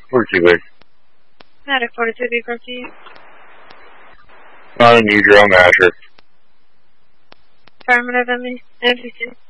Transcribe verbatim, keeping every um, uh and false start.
forty-two, please. Medic forty-two, be brought to you. Not unusual, I'm Asher. Affirmative, M V C.